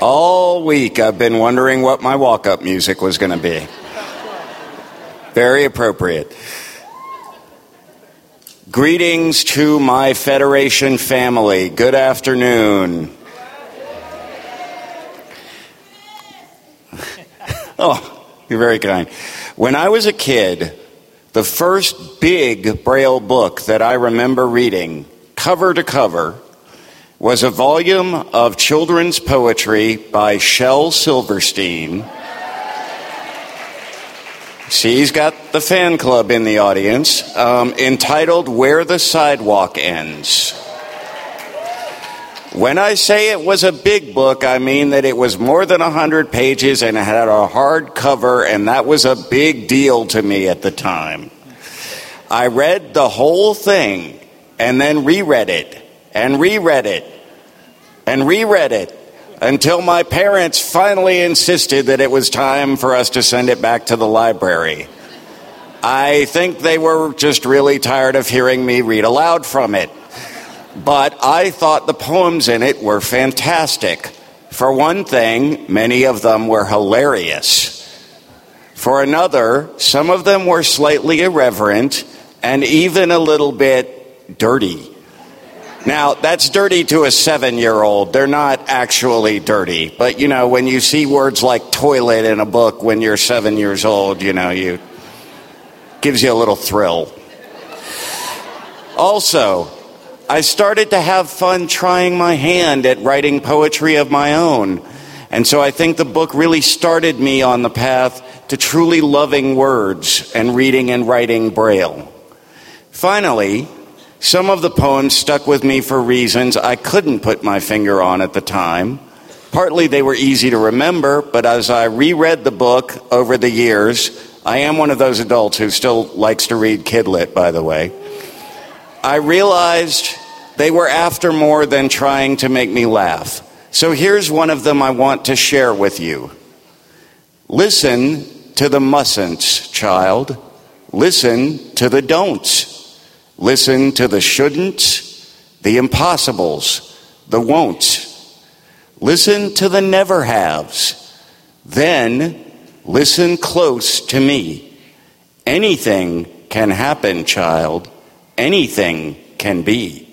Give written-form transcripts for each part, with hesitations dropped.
All week I've been wondering what my walk-up music was going to be. Very appropriate. Greetings to my Federation family. Good afternoon. Oh, you're very kind. When I was a kid, the first big Braille book that I remember reading, cover to cover, was a volume of children's poetry by Shel Silverstein. See, he's got the fan club in the audience, entitled Where the Sidewalk Ends. When I say it was a big book, I mean that it was more than 100 pages and it had a hard cover, and that was a big deal to me at the time. I read the whole thing and then reread it and reread it and reread it until my parents finally insisted that it was time for us to send it back to the library. I think they were just really tired of hearing me read aloud from it. But I thought the poems in it were fantastic. For one thing, many of them were hilarious. For another, some of them were slightly irreverent and even a little bit dirty. Now, that's dirty to a 7-year-old. They're not actually dirty. But, you know, when you see words like toilet in a book when you're 7 years old, you gives you a little thrill. Also, I started to have fun trying my hand at writing poetry of my own. And so I think the book really started me on the path to truly loving words and reading and writing Braille. Finally, some of the poems stuck with me for reasons I couldn't put my finger on at the time. Partly they were easy to remember, but as I reread the book over the years, I am one of those adults who still likes to read Kidlit, by the way, I realized they were after more than trying to make me laugh. So here's one of them I want to share with you. Listen to the mustn'ts, child. Listen to the don'ts. Listen to the shouldn'ts, the impossibles, the won'ts. Listen to the never-haves. Then listen close to me. Anything can happen, child. Anything can be.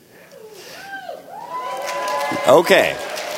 Okay,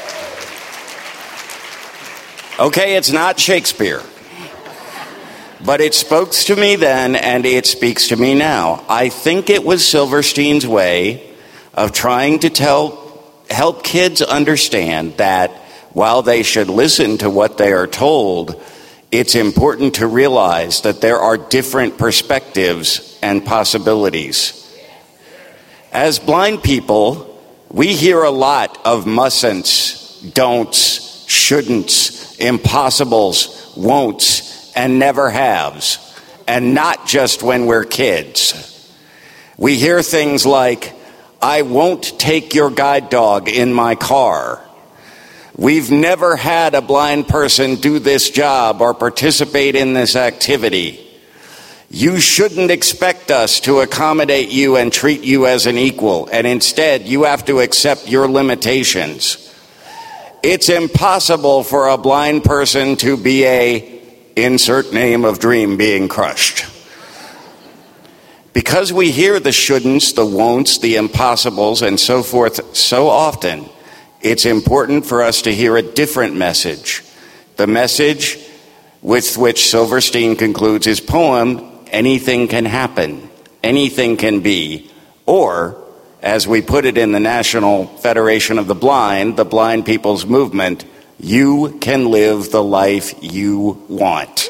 it's not Shakespeare. But it spoke to me then, and it speaks to me now. I think it was Silverstein's way of trying to help kids understand that while they should listen to what they are told, it's important to realize that there are different perspectives and possibilities. As blind people, we hear a lot of mustn'ts, don'ts, shouldn'ts, impossibles, won'ts, and never haves, and not just when we're kids. We hear things like, I won't take your guide dog in my car. We've never had a blind person do this job or participate in this activity. You shouldn't expect us to accommodate you and treat you as an equal, and instead you have to accept your limitations. It's impossible for a blind person to be a insert name of dream being crushed. Because we hear the shouldn'ts, the won'ts, the impossibles, and so forth so often, it's important for us to hear a different message. The message with which Silverstein concludes his poem, anything can happen, anything can be, or, as we put it in the National Federation of the Blind People's Movement, you can live the life you want.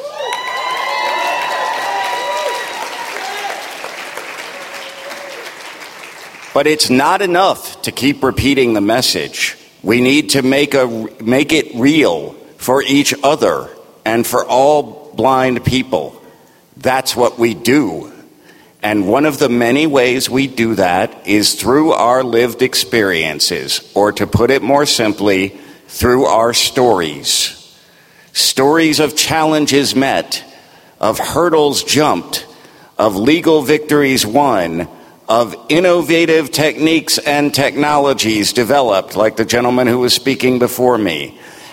But it's not enough to keep repeating the message. We need to make it real for each other and for all blind people. That's what we do. And one of the many ways we do that is through our lived experiences, or to put it more simply, through our stories. Stories of challenges met, of hurdles jumped, of legal victories won, of innovative techniques and technologies developed, like the gentleman who was speaking before me,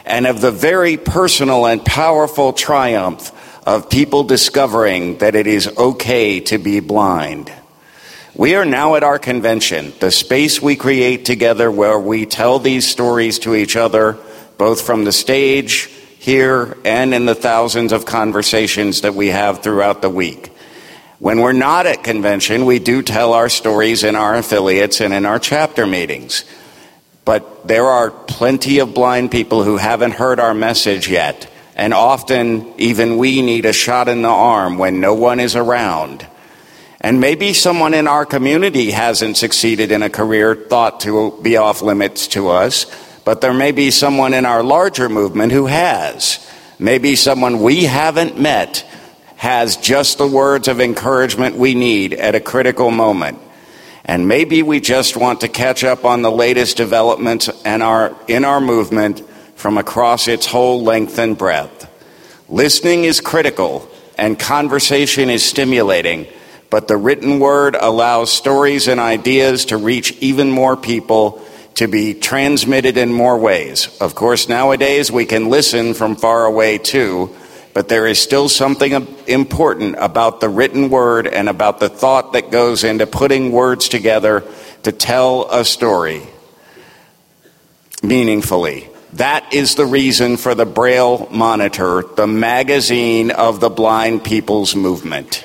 and of the very personal and powerful triumph of people discovering that it is okay to be blind. We are now at our convention, the space we create together where we tell these stories to each other, both from the stage, here, and in the thousands of conversations that we have throughout the week. When we're not at convention, we do tell our stories in our affiliates and in our chapter meetings. But there are plenty of blind people who haven't heard our message yet, and often even we need a shot in the arm when no one is around. And maybe someone in our community hasn't succeeded in a career thought to be off limits to us, but there may be someone in our larger movement who has. Maybe someone we haven't met has just the words of encouragement we need at a critical moment. And maybe we just want to catch up on the latest developments in our movement from across its whole length and breadth. Listening is critical and conversation is stimulating, but the written word allows stories and ideas to reach even more people, to be transmitted in more ways. Of course, nowadays we can listen from far away too, but there is still something important about the written word and about the thought that goes into putting words together to tell a story meaningfully. That is the reason for the Braille Monitor, the magazine of the blind people's movement.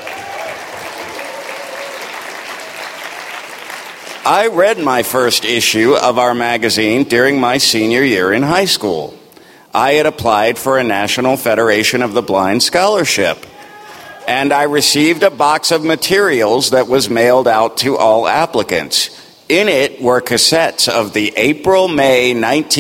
I read my first issue of our magazine during my senior year in high school. I had applied for a National Federation of the Blind scholarship, and I received a box of materials that was mailed out to all applicants. In it were cassettes of the April-May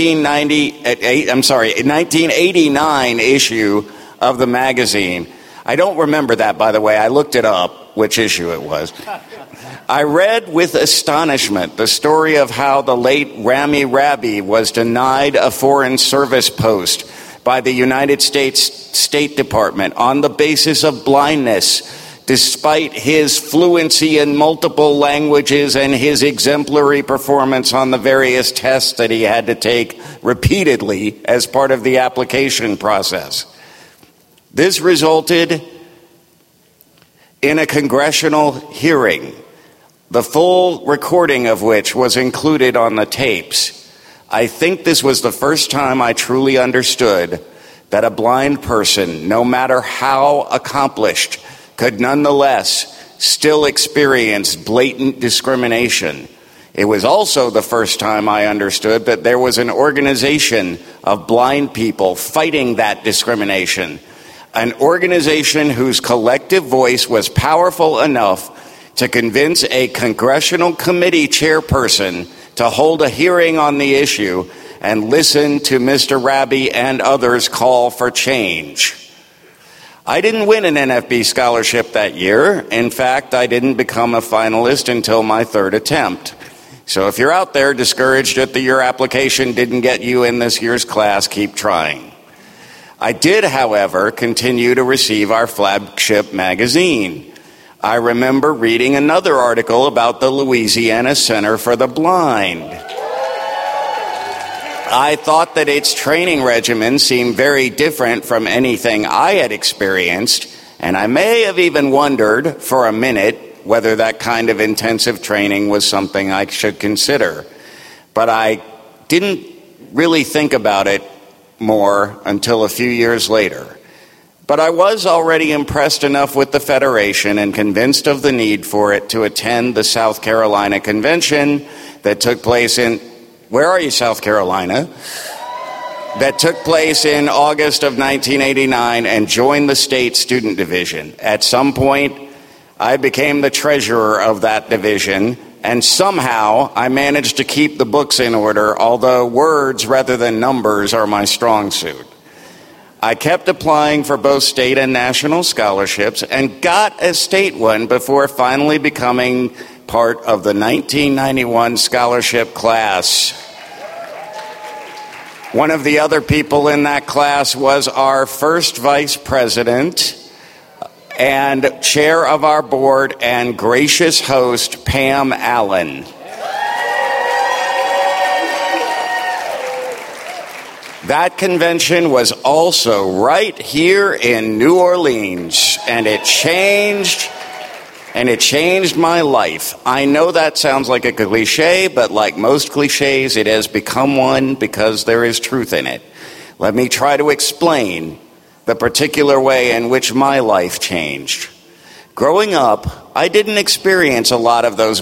1989 issue of the magazine. I don't remember that, by the way. I looked it up, which issue it was. I read with astonishment the story of how the late Rami Rabi was denied a foreign service post by the United States State Department on the basis of blindness, despite his fluency in multiple languages and his exemplary performance on the various tests that he had to take repeatedly as part of the application process. This resulted in a congressional hearing, the full recording of which was included on the tapes. I think this was the first time I truly understood that a blind person, no matter how accomplished, could nonetheless still experience blatant discrimination. It was also the first time I understood that there was an organization of blind people fighting that discrimination, an organization whose collective voice was powerful enough to convince a congressional committee chairperson to hold a hearing on the issue and listen to Mr. Rabi and others call for change. I didn't win an NFB scholarship that year. In fact, I didn't become a finalist until my third attempt. So if you're out there discouraged that your application didn't get you in this year's class, keep trying. I did, however, continue to receive our flagship magazine. I remember reading another article about the Louisiana Center for the Blind. I thought that its training regimen seemed very different from anything I had experienced, and I may have even wondered for a minute whether that kind of intensive training was something I should consider. But I didn't really think about it more until a few years later. But I was already impressed enough with the Federation and convinced of the need for it to attend the South Carolina Convention that took place in, where are you, South Carolina? That took place in August of 1989 and joined the state student division. At some point, I became the treasurer of that division, and somehow I managed to keep the books in order, although words rather than numbers are my strong suit. I kept applying for both state and national scholarships and got a state one before finally becoming part of the 1991 scholarship class. One of the other people in that class was our first vice president and chair of our board and gracious host, Pam Allen. That convention was also right here in New Orleans, and it changed my life. I know that sounds like a cliche, but like most cliches, it has become one because there is truth in it. Let me try to explain the particular way in which my life changed. Growing up, I didn't experience a lot of those